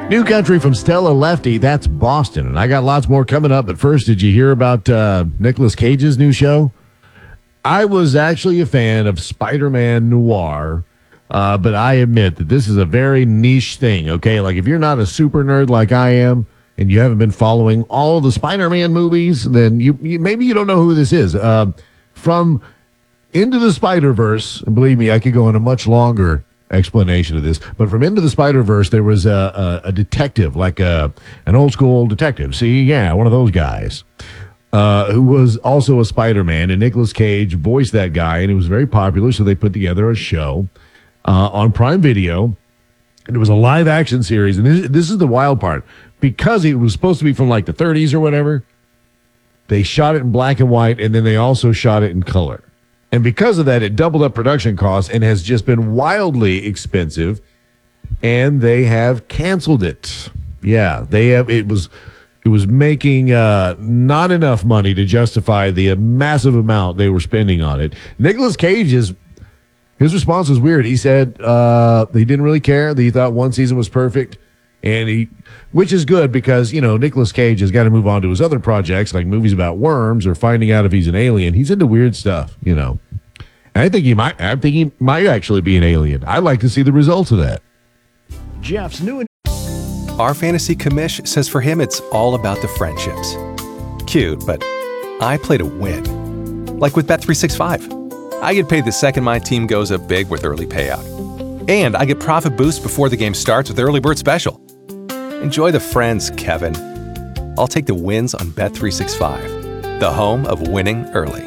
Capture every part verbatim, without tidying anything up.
New country from Stella Lefty, that's Boston. And I got lots more coming up. But first, did you hear about uh, Nicolas Cage's new show? I was actually a fan of Spider-Man Noir, uh, but I admit that this is a very niche thing, okay? Like, if you're not a super nerd like I am, and you haven't been following all the Spider-Man movies, then you, you maybe you don't know who this is. Uh, from Into the Spider-Verse, and believe me, I could go on a much longer explanation of this, but from Into the Spider-Verse, there was a, a, a detective, like a an old school detective. See, yeah, one of those guys, uh, who was also a Spider-Man, and Nicolas Cage voiced that guy, and it was very popular, so they put together a show uh, on Prime Video, and it was a live-action series, and this, this is the wild part. Because it was supposed to be from like the thirties or whatever, they shot it in black and white, and then they also shot it in color. And because of that, it doubled up production costs and has just been wildly expensive. And they have canceled it. Yeah, they have. It was, it was making uh, not enough money to justify the uh, massive amount they were spending on it. Nicolas Cage is, his response was weird. He said uh, he didn't really care. That he thought one season was perfect, and he, which is good because you know Nicolas Cage has got to move on to his other projects like movies about worms or finding out if he's an alien. He's into weird stuff, you know. And I think he might. I think he might actually be an alien. I'd like to see the results of that. Jeff's new. Our fantasy commish says for him it's all about the friendships. Cute, but I play to win. Like with Bet three sixty-five. I get paid the second my team goes up big with early payout. And I get profit boost before the game starts with early bird special. Enjoy the friends, Kevin. I'll take the wins on Bet three sixty-five, the home of winning early.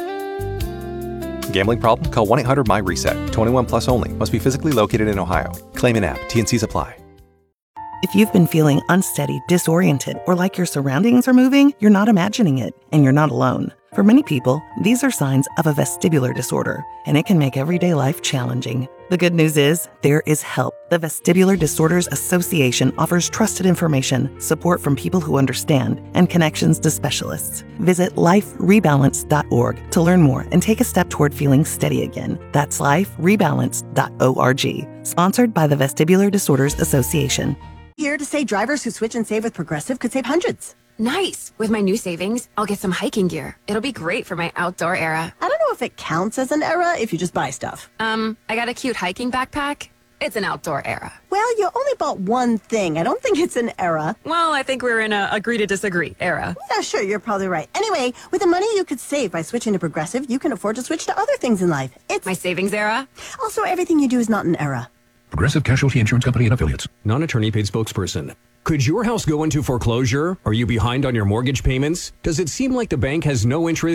Gambling problem? Call one eight hundred M Y reset. twenty-one plus only. Must be physically located in Ohio. Claim in app. T and C's apply. If you've been feeling unsteady, disoriented, or like your surroundings are moving, you're not imagining it, and you're not alone. For many people, these are signs of a vestibular disorder, and it can make everyday life challenging. The good news is, there is help. The Vestibular Disorders Association offers trusted information, support from people who understand, and connections to specialists. Visit life rebalance dot org to learn more and take a step toward feeling steady again. That's life rebalance dot org. Sponsored by the Vestibular Disorders Association. Here to say drivers who switch and save with Progressive could save hundreds. Nice! With my new savings, I'll get some hiking gear. It'll be great for my outdoor era. I don't know if it counts as an era if you just buy stuff. Um, I got a cute hiking backpack. It's an outdoor era. Well, you only bought one thing. I don't think it's an era. Well, I think we're in a agree to disagree era. Yeah, sure, you're probably right. Anyway, with the money you could save by switching to Progressive, you can afford to switch to other things in life. It's my savings era. Also, everything you do is not an era. Progressive Casualty Insurance Company and Affiliates. Non-attorney paid spokesperson. Could your house go into foreclosure? Are you behind on your mortgage payments? Does it seem like the bank has no interest